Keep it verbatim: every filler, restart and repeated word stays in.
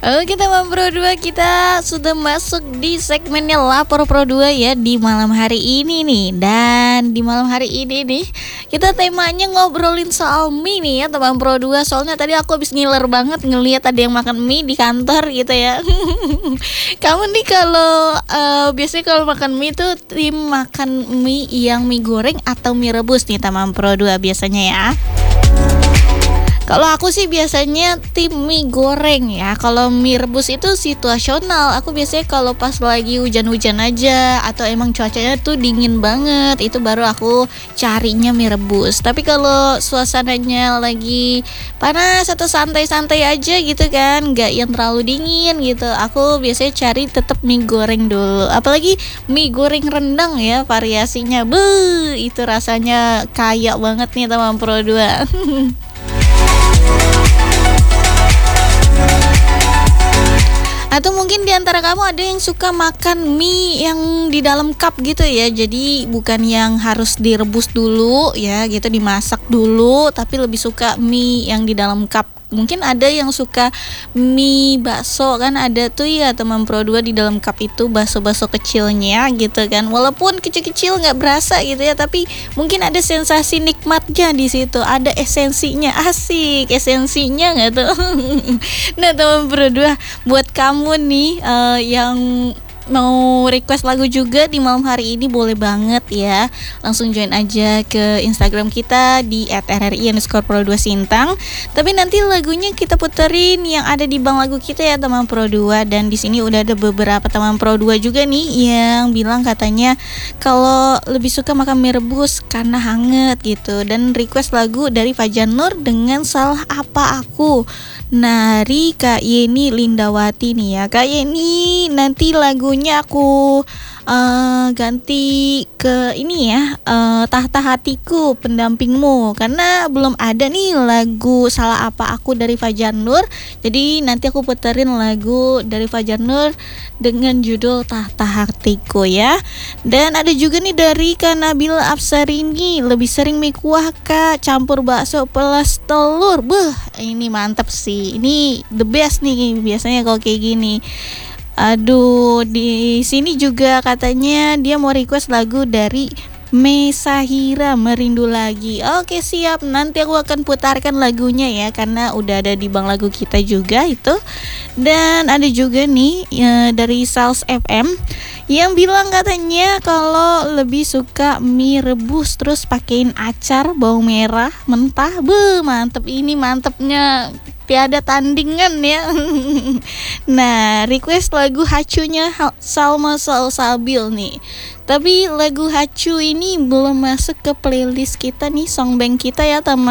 Oke teman Pro dua, kita sudah masuk di segmennya Lapor Pro dua ya di malam hari ini nih. Dan di malam hari ini nih kita temanya ngobrolin soal mie nih ya teman Pro dua. Soalnya tadi aku habis ngiler banget ngelihat ada yang makan mie di kantor gitu ya. Kamu nih kalau uh, biasanya kalau makan mie tuh tim makan mie yang mie goreng atau mie rebus nih teman Pro dua biasanya ya? Kalau aku sih biasanya tim mie goreng ya. Kalau mie rebus itu situasional. Aku biasanya kalau pas lagi hujan-hujan aja atau emang cuacanya tuh dingin banget, itu baru aku carinya mie rebus. Tapi kalau suasananya lagi panas atau santai-santai aja gitu kan, nggak yang terlalu dingin gitu, aku biasanya cari tetap mie goreng dulu. Apalagi mie goreng rendang ya, variasinya beuh, itu rasanya kaya banget nih teman Pro dua. Atau mungkin di antara kamu ada yang suka makan mie yang di dalam cup gitu ya. Jadi bukan yang harus direbus dulu ya gitu, dimasak dulu, tapi lebih suka mie yang di dalam cup. Mungkin ada yang suka mie bakso kan, ada tuh ya teman Pro dua di dalam cup itu bakso-bakso kecilnya gitu kan. Walaupun kecil-kecil nggak berasa gitu ya, tapi mungkin ada sensasi nikmatnya di situ, ada esensinya, asik esensinya nggak tuh. Nah teman Pro dua, buat kamu nih uh, yang mau request lagu juga di malam hari ini boleh banget ya. Langsung join aja ke Instagram kita di et er er i underscore pro dua sintang. Tapi nanti lagunya kita puterin yang ada di bank lagu kita ya teman Pro dua. Dan di sini udah ada beberapa teman Pro dua juga nih yang bilang katanya kalau lebih suka makan mie rebus karena hangat gitu. Dan request lagu dari Fajar Nur dengan Salah Apa Aku. Nah, dari Kak Yeni Lindawati nih ya. Kak Yeni, nanti lagunya aku uh, ganti ke ini ya, uh, Tahta Hatiku Pendampingmu, karena belum ada nih lagu Salah Apa Aku dari Fajar Nur. Jadi nanti aku puterin lagu dari Fajar Nur dengan judul Tahta Hatiku ya. Dan ada juga nih dari Kak Nabila Absarini, lebih sering mie kuah Kak, campur bakso plus telur. Beuh, ini mantep sih. Ini the best nih biasanya kalau kayak gini. Aduh, di sini juga katanya dia mau request lagu dari Mesahira, Merindu Lagi. Oke siap, nanti aku akan putarkan lagunya ya, karena udah ada di bank lagu kita juga itu. Dan ada juga nih ya, dari Sales F M yang bilang katanya kalau lebih suka mie rebus terus pakein acar bawang merah mentah. Beuh, mantep, ini mantepnya tiada tandingan ya. Nah, request lagu Hacunya Salma Salsabil nih. Tapi lagu Hacu ini belum masuk ke playlist kita nih, songbank kita ya teman.